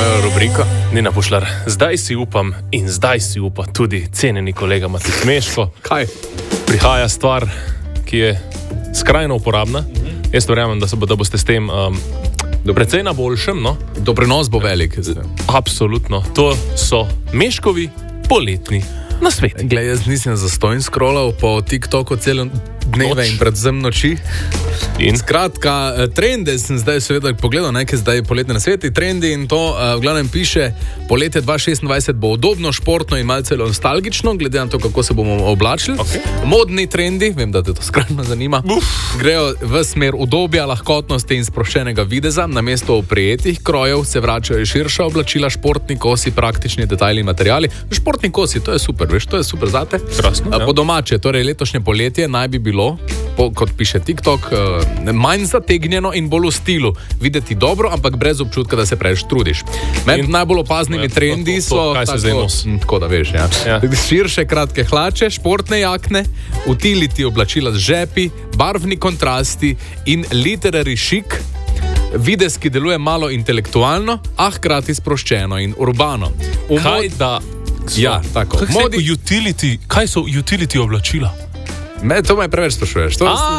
mojo rubriko. Nina Pušlar, zdaj si upam in zdaj si upa tudi cenjeni kolega Matic Meško. Kaj? Prihaja stvar, ki je skrajno uporabna. Jaz verjamem, da boste s tem precej na boljšem. No? Doprinos bo velik. Absolutno. To so Meškovi poletni nasveti. Glej, jaz nisem zastojn scrollal po TikToku celo dneve in predvsem noči. In? Skratka, trende sem zdaj seveda pogledal, nekaj zdaj poletne nasveti, trendi in to v glavnem piše, poletje 2026 bo udobno, športno in malce nostalgično, glede na to, kako se bomo oblačili. Okay. Modni trendi, vem, da te to skrajno zanima, grejo v smer udobja, lahkotnosti in sproščenega videza. Namesto oprijetih krojev se vračajo širša oblačila, športni kosi, praktični detajli in materiali. Športni kosi, to je super, veš, to je super zate. Krasno, ja. Po domače, torej letošnje poletje naj bi bilo, kot piše TikTok, manj zategnjeno in bolj v stilu. Videti dobro, ampak brez občutka, da se preveč trudiš. Med najbolj opaznimi trendi so tako, da veš, ja. Širše kratke hlače, športne jakne, utility oblačila z žepi, barvni kontrasti in literary chic, videz, ki deluje malo intelektualno, a hkrati sproščeno in urbano. Ja, tako. Kaj so utility oblačila? To me preveč sprašuješ.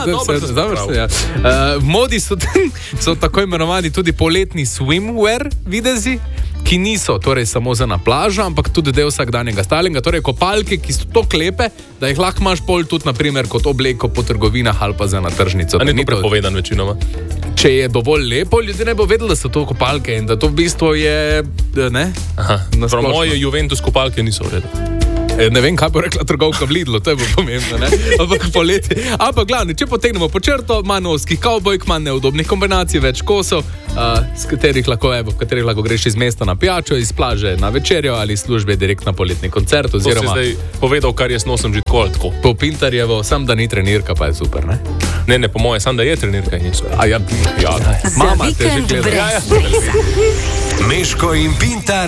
V modi so tako imenovani tudi poletni swimwear videzi, ki niso torej samo za na plažo, ampak tudi del vsakdanjega stylinga, torej kopalke, ki so to klepe, da jih lahko imaš pol tudi naprimer kot obleko po trgovinah ali pa za na tržnico. A ni to prepovedan večinoma? Če je dovolj lepo, ljudje ne bo vedeli, da so to kopalke in da to v bistvu je, ne? Aha, moje Juventus kopalke niso v redu. Ne vem, kaj bo rekla trgovka v Lidlu, to je bo pomembno, ne? Ampak poletje. Ampak glavno, če potegnemo po črto, manj ovskih kavbojk, manj neudobnih kombinacij, več kosov, v katerih lahko greš iz mesta na pijačo, iz plaže na večerjo ali službe direkt na poletni koncert. Oziroma, to si zdaj povedal, kar jaz nosim že tako. Po Pintarjevo, sam da ni trenirka, pa je super, ne? Ne, po moje, sam da je trenirka in je super. Ja. Mama te že gleda. Meško in Pintar.